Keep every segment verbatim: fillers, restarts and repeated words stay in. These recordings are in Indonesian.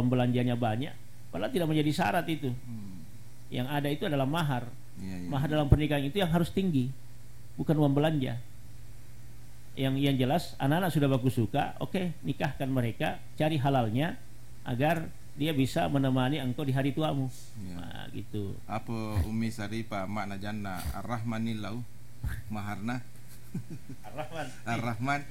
uang belanjanya banyak, padahal tidak menjadi syarat itu. Hmm. Yang ada itu adalah mahar. Ya, ya, Mahar ya. dalam pernikahan itu yang harus tinggi, bukan uang belanja. Yang yang jelas anak-anak sudah bagus suka, oke, okay, nikahkan mereka, cari halalnya agar dia bisa menemani engkau di hari tuamu. Ya. Nah, gitu. Apa Umi Saripah makna jannah ar-rahmanillahu maharna Ar-Rahman. ar-Rahman.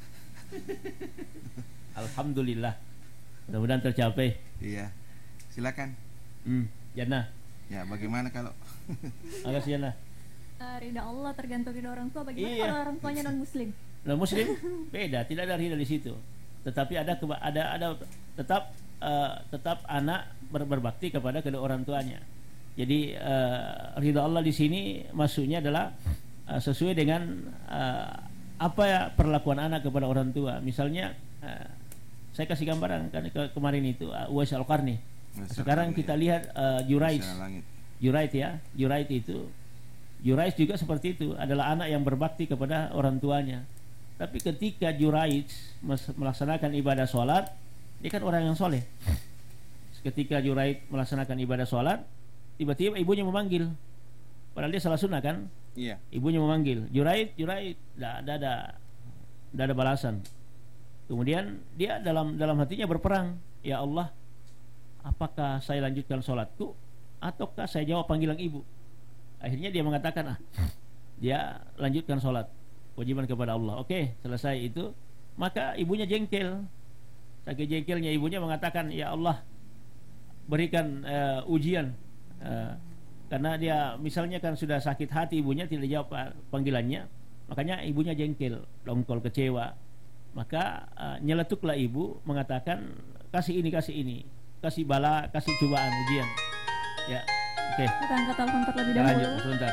Alhamdulillah. Mudah-mudahan tercapai. Iya. Silakan. Hmm, Jannah. Ya, bagaimana kalau Makasih Jannah. Uh, ridha Allah tergantung ridha orang tua. Bagaimana Iya. kalau orang tuanya non muslim? Nah, muslim beda, tidak ada ridha di situ. Tetapi ada keba- ada ada tetap uh, tetap anak ber- berbakti kepada kedua orang tuanya. Jadi uh, ridha Allah di sini maksudnya adalah uh, sesuai dengan uh, apa ya perlakuan anak kepada orang tua. Misalnya uh, saya kasih gambaran kan ke- kemarin itu uh, Uwais Al-Qarni. Sekarang kita lihat uh, Juraiz. Juraiz ya, Juraiz itu Juraiz juga seperti itu, adalah anak yang berbakti kepada orang tuanya. Tapi ketika Juraiz melaksanakan ibadah sholat, dia kan orang yang soleh. Ketika Juraiz melaksanakan ibadah sholat, tiba-tiba ibunya memanggil, padahal dia salah sunnah kan? Iya. Ibunya memanggil, Juraiz, Juraiz, tidak ada, ada, tidak ada balasan. Kemudian dia dalam dalam hatinya berperang, ya Allah, apakah saya lanjutkan sholatku ataukah saya jawab panggilan ibu? Akhirnya dia mengatakan, ah, dia lanjutkan sholat, kewajiban kepada Allah. Oke, selesai itu, maka ibunya jengkel. Saking jengkelnya ibunya mengatakan, ya Allah, berikan uh, ujian, uh, karena dia misalnya kan sudah sakit hati ibunya tidak jawab panggilannya, makanya ibunya jengkel, dongkol, kecewa. Maka uh, nyeletuklah ibu mengatakan, kasih ini, kasih ini, kasih bala, kasih cobaan, ujian. Ya, oke. Okay. Kita angkat telepon terlebih Kita lanjut dahulu. sebentar.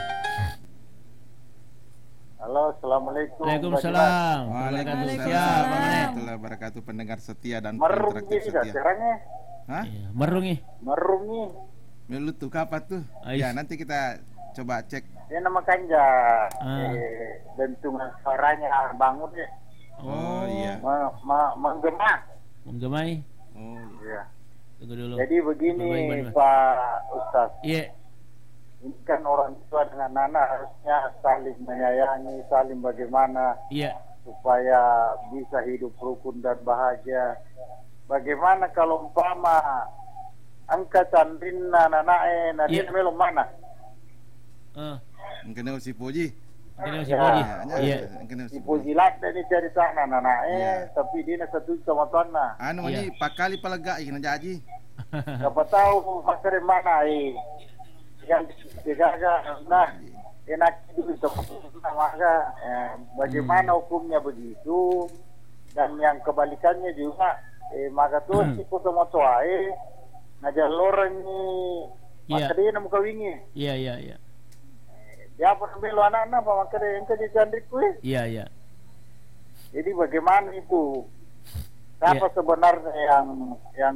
Halo, assalamualaikum. Waalaikumsalam. Waalaikumsalam Waalaikumsalam. warahmatullahi wabarakatuh, pendengar setia dan Merung interaktif ini setia. caranya. Hah? Iya, merung nih. Merung nih. Melut tuh kapan tuh? Ais. Ya, nanti kita coba cek. Dia nama Kanja. Ah. Eh, dentungan suaranya bangun ya. Oh, iya. Ma, ma, menggema. Menggemai. Oh, iya. Iya. Tunggu dulu. Jadi begini Baik, baik, baik. Pak Ustaz. Iya. Ini kan orang tua dengan anak harusnya saling menyayangi, saling bagaimana Iya. supaya bisa hidup rukun dan bahagia. Bagaimana kalau umpama angkatan rinna nanae na dia Iya. melom mana? Eh, Mungkin si Puji. ini masih Ya. Puji. Ya, Iya. mungkin si Si Puji. Pujilat ini cari sana nanae, Iya. tapi dia nak satu sama tuanna. Anu Iya. ini pak kali palega ikan jaji. Siapa tahu pasar mana eh? Yang dijaga, nah enak itu maka eh, bagaimana hukumnya begitu, dan yang kebalikannya juga eh, maka tuh si foto moto eh ngajar loreng ni Iya. maka dia nak muka wingi Iya, iya, iya. dia pun ambil anak-anak apa maka dia yang kerja cantik kuih. Iya, iya. Jadi bagaimana itu, siapa Iya. sebenarnya yang yang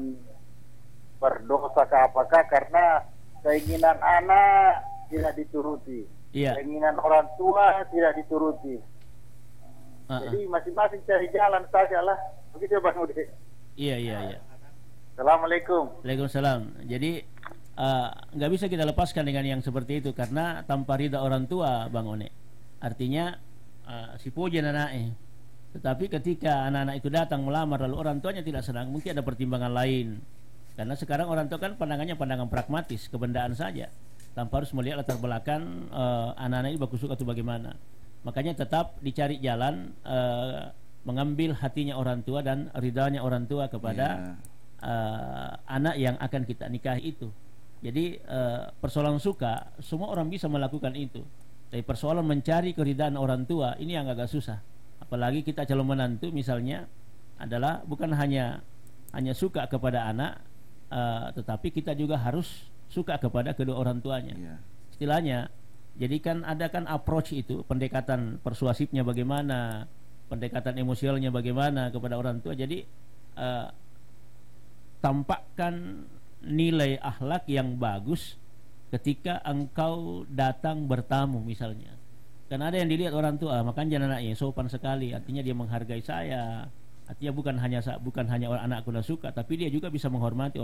berdosa ke apakah karena keinginan anak tidak dituruti, Iya. keinginan orang tua tidak dituruti. Ah, ah. Jadi masing-masing cari jalan saja lah. Begitu Bang Udi. Iya, iya, iya. Assalamualaikum. Waalaikumsalam. Jadi eh, nggak bisa kita lepaskan dengan yang seperti itu karena tanpa ridha orang tua, Bang One. Artinya eh, si pujian anaknya. Tetapi ketika anak-anak itu datang melamar lalu orang tuanya tidak senang, mungkin ada pertimbangan lain. Karena sekarang orang tua kan pandangannya pandangan pragmatis, kebendaan saja, tanpa harus melihat latar belakang eh, anak-anak ini bagus suka atau bagaimana. Makanya tetap dicari jalan eh, mengambil hatinya orang tua dan ridhanya orang tua kepada uh, anak yang akan kita nikahi itu. Jadi uh, persoalan suka semua orang bisa melakukan itu. Tapi persoalan mencari keridhaan orang tua ini yang agak susah. Apalagi kita calon menantu misalnya adalah bukan hanya hanya suka kepada anak, uh, tetapi kita juga harus suka kepada kedua orang tuanya. Iya. Istilahnya, jadi kan ada kan approach itu, pendekatan persuasifnya bagaimana, pendekatan emosionalnya bagaimana kepada orang tua. Jadi uh, tampakkan nilai akhlak yang bagus ketika engkau datang bertamu misalnya. Kan ada yang dilihat orang tua, makanya anaknya sopan sekali, artinya dia menghargai saya. Artinya bukan hanya bukan hanya orang anak aku suka, tapi dia juga bisa menghormati